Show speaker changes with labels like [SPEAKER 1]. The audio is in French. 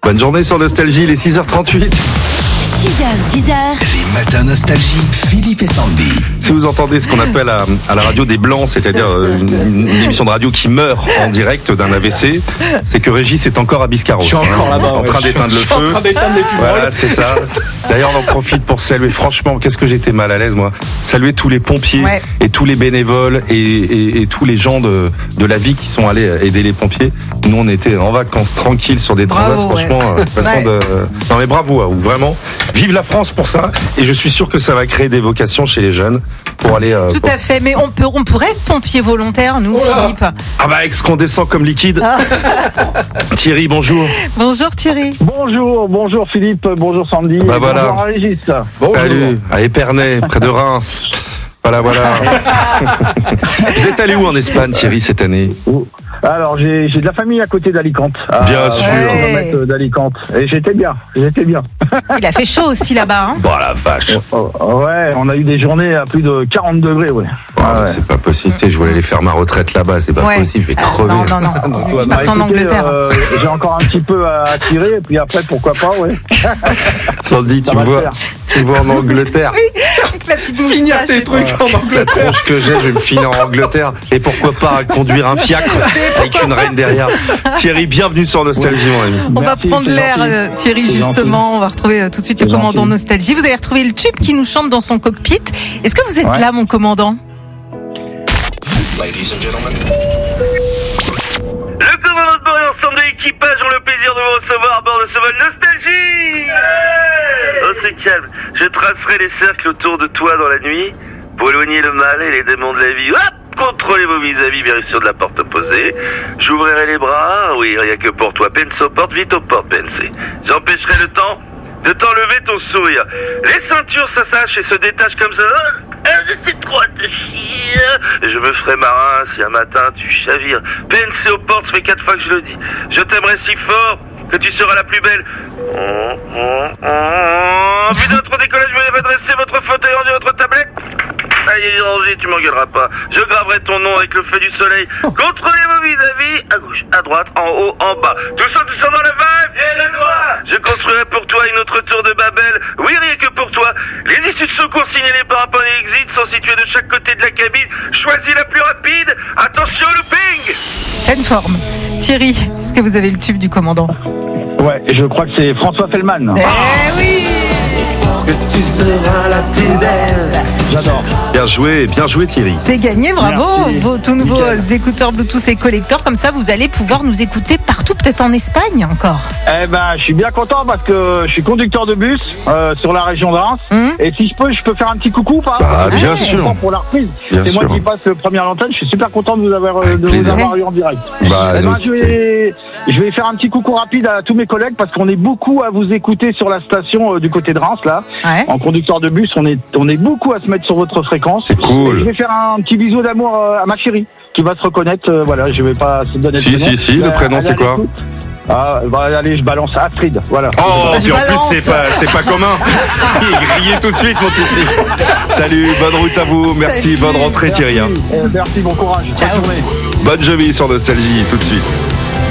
[SPEAKER 1] Bonne journée sur Nostalgie, il est 6h38.
[SPEAKER 2] 6h, 10h.
[SPEAKER 3] Les matins Nostalgie, Philippe et Sandy.
[SPEAKER 1] Si vous entendez ce qu'on appelle à la radio des blancs, c'est-à-dire une émission de radio qui meurt en direct d'un AVC, c'est que Régis est encore à Biscarrosse.
[SPEAKER 4] Je suis encore là-bas.
[SPEAKER 1] En train d'éteindre le feu.
[SPEAKER 4] En train d'éteindre les fumerolles.
[SPEAKER 1] Voilà, c'est ça. D'ailleurs, on en profite pour saluer, franchement, qu'est-ce que j'étais mal à l'aise, moi. Saluer tous les pompiers et tous les bénévoles et tous les gens de la vie qui sont allés aider les pompiers. Nous, on était en vacances, tranquilles, sur des transats, franchement. Non, mais bravo à vous, vraiment. Vive la France pour ça. Et je suis sûr que ça va créer des vocations chez les jeunes pour aller...
[SPEAKER 5] Tout à fait, mais on pourrait être pompier volontaire, nous, Philippe.
[SPEAKER 1] Ah bah, avec ce qu'on descend comme liquide. Thierry, bonjour.
[SPEAKER 5] Bonjour Thierry.
[SPEAKER 6] Bonjour Philippe, bonjour Sandy,
[SPEAKER 1] bah voilà.
[SPEAKER 6] Bonjour à Régis.
[SPEAKER 1] Bonjour. Salut, à Épernay, près de Reims. Voilà. Vous êtes allé où en Espagne, Thierry, cette année?
[SPEAKER 6] Alors, j'ai de la famille à côté d'Alicante.
[SPEAKER 1] Bien sûr.
[SPEAKER 6] Kilomètres d'Alicante. Et j'étais bien.
[SPEAKER 5] Il a fait chaud aussi là-bas. Hein.
[SPEAKER 1] Bon, la vache.
[SPEAKER 6] Ouais, on a eu des journées à plus de 40 degrés, ouais.
[SPEAKER 1] C'est pas possible. Tu sais, je voulais aller faire ma retraite là-bas. C'est pas possible. Je vais crever.
[SPEAKER 5] Non. Je parte en Angleterre.
[SPEAKER 6] J'ai encore un petit peu à tirer. Et puis après, pourquoi pas, ouais.
[SPEAKER 1] Sandy, tu me vois en Angleterre.
[SPEAKER 5] Oui, avec la petite moustache.
[SPEAKER 4] Finir tes trucs en Angleterre.
[SPEAKER 1] La tronche que j'ai, je vais me finir en Angleterre. Et pourquoi pas conduire un fiacre avec une reine derrière. Thierry, bienvenue sur Nostalgie, mon ami.
[SPEAKER 5] On va prendre l'air, Thierry, justement. On va retrouver tout de suite le commandant Nostalgie. Vous allez retrouver le tube qui nous chante dans son cockpit. Est-ce que vous êtes là, mon commandant?
[SPEAKER 3] Ladies and gentlemen.
[SPEAKER 7] Le commandant de bord et l'ensemble de l'équipage ont le plaisir de vous recevoir à bord de ce vol Nostalgie. Oh, c'est calme. Je tracerai les cercles autour de toi dans la nuit pour éloigner le mal et les démons de la vie. Hop! Contrôlez vos vis-à-vis, bien sûr, de la porte opposée. J'ouvrirai les bras, oui, rien que pour toi. Pense aux portes, vite aux portes, PNC. J'empêcherai le temps de t'enlever ton sourire. Les ceintures s'assachent et se détachent comme ça. C'est trop à te chier. Je me ferai marin si un matin tu chavires. PNC aux portes, ça fait 4 fois que je le dis. Je t'aimerai si fort que tu seras la plus belle. Puis d'autres décollage, je vais redresser votre fauteuil, ranger votre tablette. Allez, rangé, tu m'engueuleras pas. Je graverai ton nom avec le feu du soleil. Contrôlez vos vis-à-vis, à gauche, à droite, en haut, en bas. Tout ça dans le vibe. Et le doigt. Je construirai pour toi une autre tour de Babel. Oui, rien que pour toi. Les issues de secours signalées par un point d'exit sont situées de chaque côté de la cabine. Choisis la plus rapide. Attention au looping.
[SPEAKER 5] Pleine forme. Thierry, est-ce que vous avez le tube du commandant?
[SPEAKER 6] Ouais, je crois que c'est François Fellman.
[SPEAKER 5] Eh oui.
[SPEAKER 4] Que tu seras la plus belle.
[SPEAKER 6] J'adore.
[SPEAKER 1] Bien joué Thierry.
[SPEAKER 5] C'est gagné, bravo.
[SPEAKER 6] Merci.
[SPEAKER 5] Vos tout nouveaux écouteurs Bluetooth et collecteurs, comme ça vous allez pouvoir nous écouter partout, peut-être en Espagne encore.
[SPEAKER 6] Eh ben, je suis bien content parce que je suis conducteur de bus sur la région de Reims. Et si je peux faire un petit coucou ou pas?
[SPEAKER 1] Bien sûr.
[SPEAKER 6] Pour la reprise.
[SPEAKER 1] Bien
[SPEAKER 6] C'est
[SPEAKER 1] sûr.
[SPEAKER 6] moi qui passe première antenne. Je suis super content de vous avoir eu en direct. Je vais faire un petit coucou rapide à tous mes collègues parce qu'on est beaucoup à vous écouter sur la station du côté de Reims là.
[SPEAKER 5] Ouais.
[SPEAKER 6] En conducteur de bus, on est beaucoup à se mettre sur votre fréquence.
[SPEAKER 1] C'est cool.
[SPEAKER 6] Et je vais faire un petit bisou d'amour à ma chérie qui va se reconnaître. Voilà, je vais pas se donner le prénom.
[SPEAKER 1] Si, le prénom c'est quoi?
[SPEAKER 6] Allez, je balance Astrid, voilà.
[SPEAKER 1] Oh, puis en plus c'est pas commun. Il est grillé tout de suite, mon titi. Salut, bonne route à vous. Merci, bonne rentrée Thierry.
[SPEAKER 6] Merci, bon courage.
[SPEAKER 5] Ciao.
[SPEAKER 6] Bonne journée.
[SPEAKER 1] Bonne journée sur Nostalgie, tout de suite.